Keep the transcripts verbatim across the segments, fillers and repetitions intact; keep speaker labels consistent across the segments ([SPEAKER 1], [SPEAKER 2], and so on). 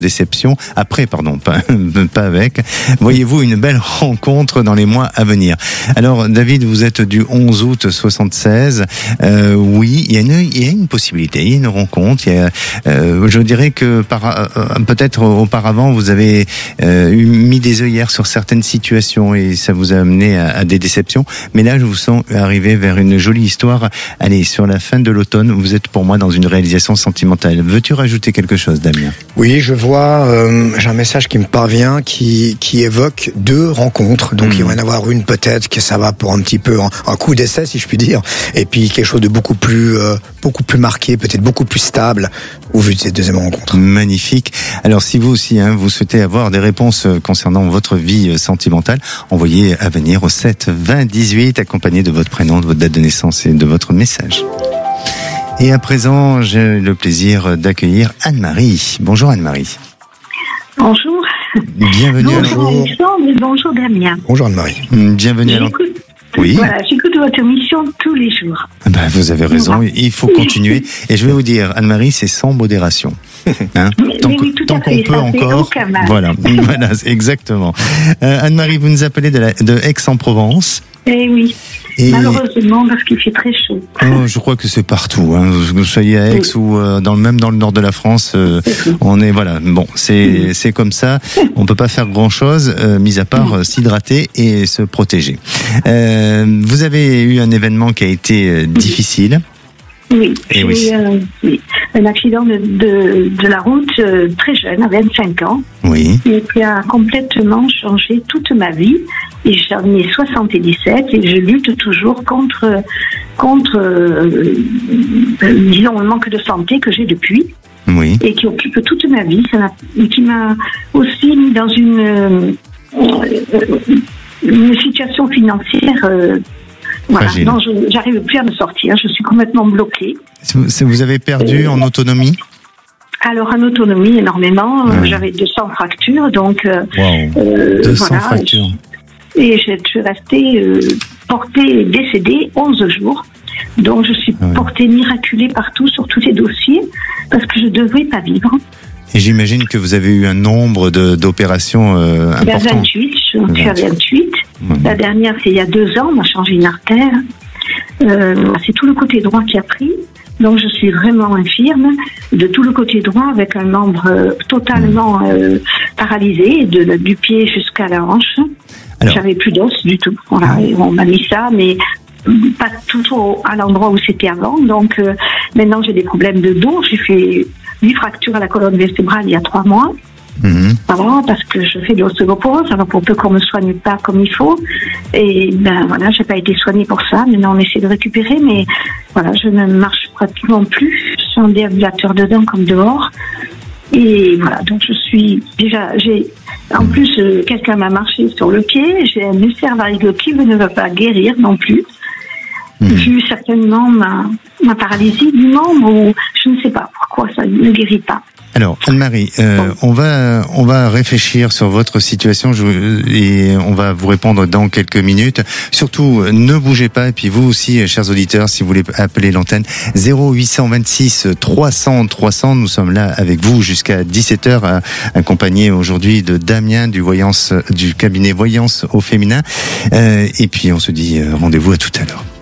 [SPEAKER 1] déception, après, pardon, pas, pas avec. Voyez-vous une belle rencontre dans les mois à venir? Alors, David, vous êtes du onze août soixante-seize. Euh, oui, il y a une, il y a une possibilité, il y a une rencontre. Il y a, euh, je dirais que par, euh, peut-être auparavant, vous avez euh, mis des œillères sur certaines situations et ça vous a amené à, à des déceptions. Mais là, je vous sens arriver vers une jolie histoire. Allez, sur la fin de l'automne, vous êtes pour moi dans une réalisation sentimentale. Veux-tu rajouter quelque chose, Damien?
[SPEAKER 2] Oui, je vois. Euh, j'ai un message qui me parvient qui qui évoque deux rencontres. Donc mmh. il va y en avoir une peut-être que ça va pour un petit peu un, un coup d'essai si je puis dire, et puis quelque chose de beaucoup plus euh, beaucoup plus marqué, peut-être beaucoup plus stable au vu de cette deuxième rencontre.
[SPEAKER 1] Magnifique. Alors si vous aussi hein, vous souhaitez avoir des réponses concernant votre vie sentimentale, envoyez à venir au sept vingt dix-huit accompagné de votre prénom, de votre date de naissance et de votre message. Et à présent, j'ai le plaisir d'accueillir Anne-Marie. Bonjour Anne-Marie.
[SPEAKER 3] Bonjour.
[SPEAKER 1] Bienvenue
[SPEAKER 3] bonjour,
[SPEAKER 1] à
[SPEAKER 3] Alexandre, bonjour Damien.
[SPEAKER 2] Bonjour Anne-Marie.
[SPEAKER 1] Bienvenue à
[SPEAKER 3] j'écoute,
[SPEAKER 1] Oui.
[SPEAKER 3] Voilà, j'écoute votre émission tous les jours.
[SPEAKER 1] Ben, vous avez raison, il faut continuer. Et je vais vous dire, Anne-Marie, c'est sans modération. Hein
[SPEAKER 3] mais,
[SPEAKER 1] tant
[SPEAKER 3] mais
[SPEAKER 1] que,
[SPEAKER 3] oui, tout
[SPEAKER 1] tant
[SPEAKER 3] à
[SPEAKER 1] qu'on
[SPEAKER 3] fait,
[SPEAKER 1] peut
[SPEAKER 3] ça
[SPEAKER 1] encore.
[SPEAKER 3] Fait aucun mal.
[SPEAKER 1] Voilà, voilà, exactement. Euh, Anne-Marie, vous nous appelez de, la, de Aix-en-Provence.
[SPEAKER 3] Eh oui.
[SPEAKER 1] Et...
[SPEAKER 3] malheureusement, parce qu'il fait très chaud.
[SPEAKER 1] Oh, je crois que c'est partout. Hein. Que vous soyez à Aix oui. ou euh, dans, même dans le nord de la France, euh, on est voilà. Bon, c'est oui. c'est comme ça. On peut pas faire grand chose, euh, mis à part euh, s'hydrater et se protéger. Euh, vous avez eu un événement qui a été euh, difficile.
[SPEAKER 3] Oui,
[SPEAKER 1] et
[SPEAKER 3] j'ai
[SPEAKER 1] oui.
[SPEAKER 3] eu euh, oui, un accident de, de, de la route euh, très jeune, à vingt-cinq ans,
[SPEAKER 1] oui.
[SPEAKER 3] et qui a complètement changé toute ma vie. Et j'en ai soixante-dix-sept et je lutte toujours contre, contre euh, euh, disons, le manque de santé que j'ai depuis.
[SPEAKER 1] Oui.
[SPEAKER 3] Et qui occupe toute ma vie, ça m'a, et qui m'a aussi mis dans une, euh, euh, une situation financière euh, voilà, non, je j'arrive plus à me sortir, je suis complètement bloquée.
[SPEAKER 1] Vous avez perdu euh, en autonomie?
[SPEAKER 3] Alors en autonomie énormément, ouais. J'avais deux cents fractures, donc
[SPEAKER 1] wow.
[SPEAKER 3] euh,
[SPEAKER 1] deux cents
[SPEAKER 3] voilà,
[SPEAKER 1] fractures.
[SPEAKER 3] Et je suis restée euh, portée décédée onze jours. Donc je suis ouais. portée miraculée partout sur tous les dossiers parce que je ne devrais pas vivre.
[SPEAKER 1] Et j'imagine que vous avez eu un nombre de, d'opérations euh, important.
[SPEAKER 3] vingt-huit, je suis à vingt-huit. Ouais. La dernière, c'est il y a deux ans, on m'a changé une artère. Euh, c'est tout le côté droit qui a pris. Donc je suis vraiment infirme de tout le côté droit avec un membre euh, totalement euh, paralysé, de, du pied jusqu'à la hanche. Alors, j'avais plus d'os du tout. Voilà, on m'a mis ça, mais pas tout au, à l'endroit où c'était avant. Donc euh, maintenant j'ai des problèmes de dos. J'ai fait huit fractures à la colonne vertébrale il y a trois mois. Mmh. Voilà, parce que je fais de l'ostéoporose, alors pour peu qu'on me soigne pas comme il faut. Et ben voilà, j'ai pas été soignée pour ça. Maintenant on essaie de récupérer, mais voilà, je ne marche pratiquement plus. Je suis en déambulateur dedans comme dehors. Et voilà, donc je suis déjà, j'ai, en plus, euh, quelqu'un m'a marché sur le pied, j'ai un ulcère varigo qui ne va pas guérir non plus. Mmh. Vu certainement ma, ma paralysie du membre, ou je ne sais pas pourquoi ça ne guérit pas.
[SPEAKER 1] Alors, Anne-Marie, euh, bon. on va on va réfléchir sur votre situation je, et on va vous répondre dans quelques minutes. Surtout, ne bougez pas. Et puis vous aussi, chers auditeurs, si vous voulez appeler l'antenne, zéro huit cent vingt-six trois cents trois cents. Nous sommes là avec vous jusqu'à dix-sept heures, accompagnés aujourd'hui de Damien du voyance du cabinet Voyance au féminin. Euh, et puis on se dit rendez-vous à tout à l'heure.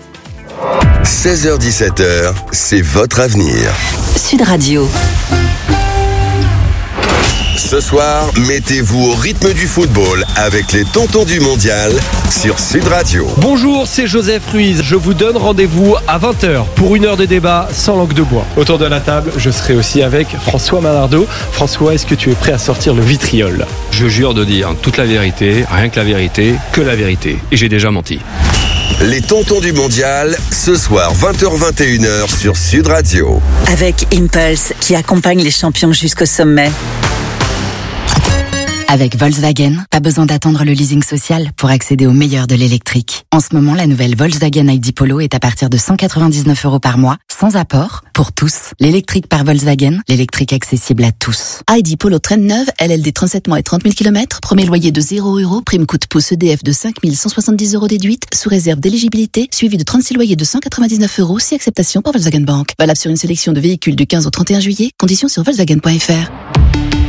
[SPEAKER 4] seize heures dix-sept heures, c'est votre avenir.
[SPEAKER 5] Sud Radio.
[SPEAKER 4] Ce soir, mettez-vous au rythme du football avec les Tontons du Mondial sur Sud Radio.
[SPEAKER 6] Bonjour, c'est Joseph Ruiz. Je vous donne rendez-vous à vingt heures pour une heure de débat sans langue de bois. Autour de la table, je serai aussi avec François Manardo. François, est-ce que tu es prêt à sortir le vitriol ?
[SPEAKER 7] Je jure de dire toute la vérité, rien que la vérité, que la vérité. Et j'ai déjà menti.
[SPEAKER 4] Les Tontons du Mondial, ce soir vingt heures vingt et une heures sur Sud Radio.
[SPEAKER 5] Avec Impulse, qui accompagne les champions jusqu'au sommet. Avec Volkswagen, pas besoin d'attendre le leasing social pour accéder au meilleur de l'électrique. En ce moment, la nouvelle Volkswagen I D Polo est à partir de cent quatre-vingt-dix-neuf euros par mois, sans apport, pour tous. L'électrique par Volkswagen, l'électrique accessible à tous.
[SPEAKER 8] I D Polo traîne neuve, L L D trente-sept mois et trente mille kilomètres, premier loyer de zéro euros, prime coût pouce E D F de cinq mille cent soixante-dix euros déduite, sous réserve d'éligibilité, suivi de trente-six loyers de cent quatre-vingt-dix-neuf euros, si acceptation par Volkswagen Bank. Valable sur une sélection de véhicules du quinze au trente et un juillet, conditions sur Volkswagen point F R.